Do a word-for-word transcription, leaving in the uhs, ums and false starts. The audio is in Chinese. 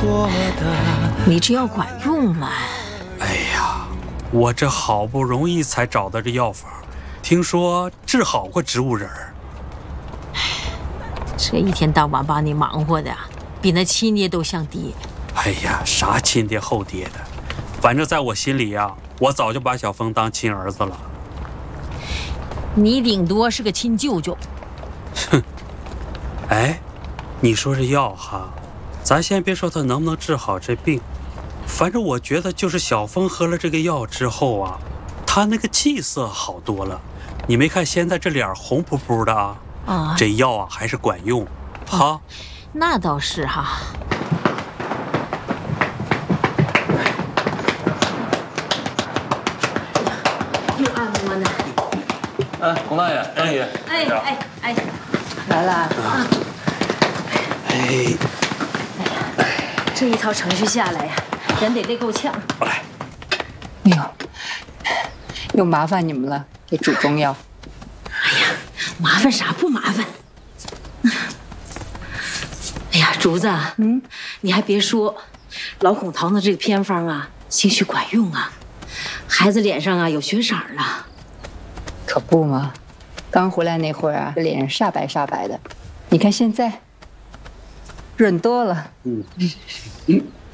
你这药管用吗？ 哎呀，我这好不容易才找到这药方，听说治好过植物人儿。 这一天到晚把你忙活的，比那亲爹都像爹。 哎呀，啥亲爹后爹的，反正在我心里呀，我早就把小峰当亲儿子了。 你顶多是个亲舅舅。 哼，哎，你说这药哈，咱先别说他能不能治好这病，反正我觉得就是小峰喝了这个药之后啊，他那个气色好多了。你没看现在这脸红扑扑的啊？啊，这药啊还是管用，哈、啊。 那倒是哈。又按摩呢。 哎，洪大爷，张姨。 哎哎哎，来了。啊。 哎。 这一套程序下来呀，人得累够呛。 我来。 哎呦，又麻烦你们了，给煮中药。 哎呀，麻烦啥不麻烦？哎呀，竹子，嗯，你还别说，老孔堂的这个偏方啊，兴许管用啊，孩子脸上啊有血色了。 可不嘛，刚回来那会儿啊，脸煞白煞白的，你看现在润多了。嗯嗯。